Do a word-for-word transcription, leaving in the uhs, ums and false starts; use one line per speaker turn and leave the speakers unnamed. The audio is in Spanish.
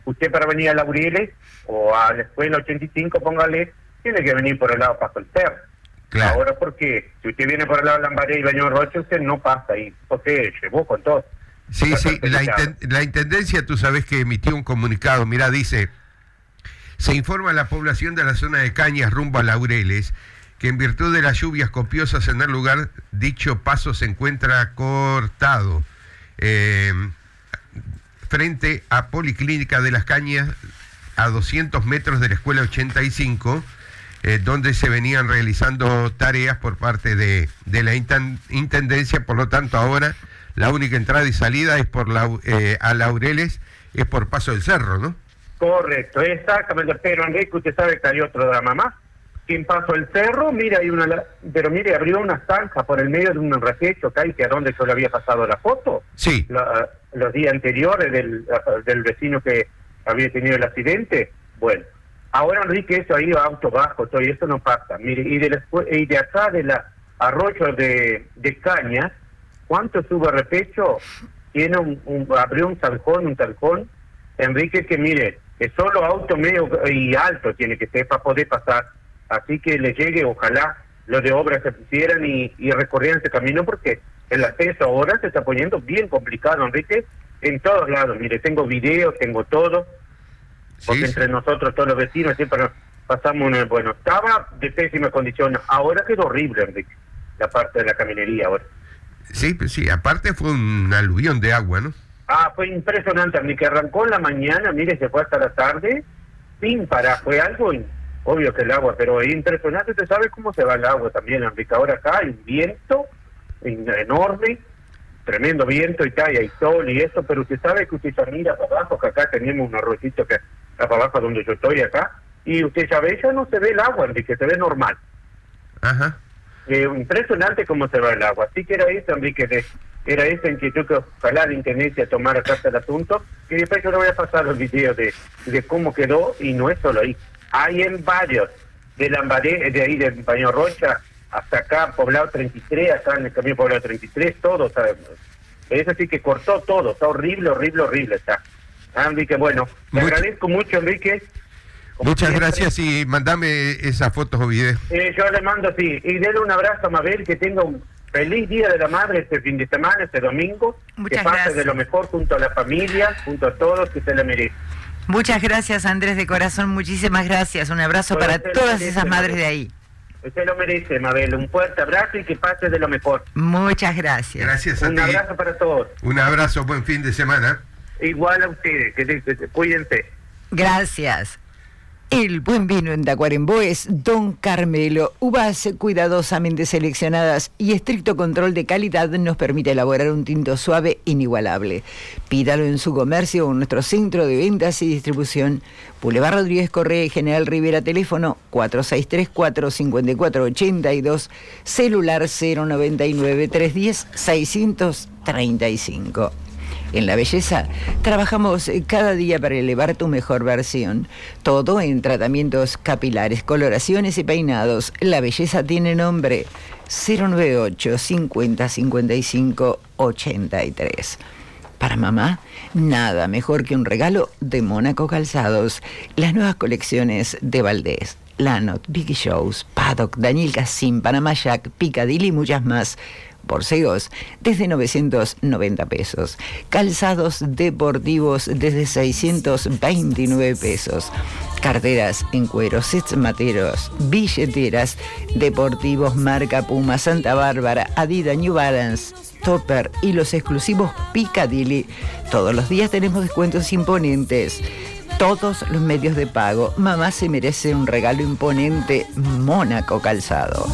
usted para venir a Laureles o a la escuela ochenta y cinco, póngale, tiene que venir por el lado Paso del Cerro. Claro. Ahora, porque si usted viene por el lado de Lambaré y Baño Rocha, usted no pasa ahí, porque llevó con todo.
Sí, sí, la, inten la Intendencia, tú sabes que emitió un comunicado, mirá, dice, se informa a la población de la zona de Cañas rumbo a Laureles, que en virtud de las lluvias copiosas en el lugar, dicho paso se encuentra cortado. Eh, frente a Policlínica de las Cañas, a doscientos metros de la Escuela ochenta y cinco, eh, donde se venían realizando tareas por parte de, de la Intendencia. Por lo tanto, ahora la única entrada y salida es por la, eh, a Laureles, es por Paso del Cerro, ¿no?
Correcto, exactamente. Pero Enrique, usted sabe que hay otro drama más. Quien pasó el cerro, mira, hay una, pero mire, abrió una zanja por el medio de un repecho acá, y que a donde yo le había pasado la foto.
Sí.
La, los días anteriores del, del vecino que había tenido el accidente. Bueno, ahora Enrique, eso ahí va auto bajo, todo, y eso no pasa. Mire, y de, la, y de acá de la arroyo de, de Cañas, ¿cuánto sube repecho? Tiene un, un, abrió un zanjón, un talcón, Enrique, que mire, es solo auto medio y alto tiene que ser para poder pasar. Así que le llegue, ojalá los de obras se pusieran y, y recorrieran ese camino, porque el acceso ahora se está poniendo bien complicado, Enrique, en todos lados. Mire, tengo videos, tengo todo, porque sí, entre sí. nosotros, todos los vecinos, siempre pasamos una... Bueno, estaba de pésima condición, ahora quedó horrible, Enrique, la parte de la caminería ahora.
Sí, pues sí, aparte fue un aluvión de agua, ¿no?
Ah, fue impresionante, Enrique, arrancó en la mañana, mire, se fue hasta la tarde, sin parar, fue algo... Obvio que el agua, pero es impresionante. Usted sabe cómo se va el agua también, Enrique. Ahora acá hay un viento enorme, tremendo viento, y acá y hay sol y eso, pero usted sabe que usted ya mira para abajo, que acá tenemos un arroyito que está para abajo donde yo estoy acá, y usted ya ve, ya no se ve el agua, Enrique, se ve normal.
Ajá.
Eh, impresionante cómo se va el agua. Así que era eso, Enrique, de, era esa inquietud que ojalá la Intendencia tomara carta del asunto, y después yo le voy a pasar los videos de, de cómo quedó, y no es solo ahí. Hay en varios, de Lambaré, de ahí de Baño Rocha, hasta acá, Poblado treinta y tres, acá en el camino Poblado treinta y tres, todo, ¿sabes? Es así que cortó todo, está horrible, horrible, horrible, está. Ah, Enrique, bueno, te Much agradezco mucho, Enrique.
Muchas siempre. gracias, y mandame esas fotos o videos.
Eh, yo le mando, sí, y denle un abrazo a Mabel, que tenga un feliz Día de la Madre este fin de semana, este domingo. Muchas que pase gracias. De lo mejor junto a la familia, junto a todos, que se le merece.
Muchas gracias, Andrés, de corazón, muchísimas gracias. Un abrazo bueno, para todas merece, esas madres Mabel. De ahí.
Usted lo merece, Mabel. Un fuerte abrazo y que pase de lo mejor.
Muchas gracias.
Gracias a
Un
ti.
Un abrazo para todos.
Un abrazo, buen fin de semana.
Igual a ustedes, que, que, que cuídense.
Gracias. El buen vino en Tacuarembó es Don Carmelo. Uvas cuidadosamente seleccionadas y estricto control de calidad nos permite elaborar un tinto suave inigualable. Pídalo en su comercio o en nuestro centro de ventas y distribución. Boulevard Rodríguez Correa y General Rivera, teléfono cuatro seis tres cuatro, cinco cuatro ocho dos, celular cero noventa y nueve, trescientos diez, seiscientos treinta y cinco. En La Belleza trabajamos cada día para elevar tu mejor versión. Todo en tratamientos capilares, coloraciones y peinados. La Belleza tiene nombre. Cero noventa y ocho, cincuenta, cincuenta y cinco, ochenta y tres. Para mamá, nada mejor que un regalo de Mónaco Calzados. Las nuevas colecciones de Valdés, Lanot, Vicky Shows, Paddock, Daniel Cassim, Panamá Jack, Piccadilly y muchas más. Borcegos desde novecientos noventa pesos. Calzados deportivos desde seiscientos veintinueve pesos. Carteras en cuero, sets materos, billeteras, deportivos marca Puma, Santa Bárbara, Adidas, New Balance, Topper y los exclusivos Piccadilly. Todos los días tenemos descuentos imponentes. Todos los medios de pago. Mamá se merece un regalo imponente. Mónaco Calzados.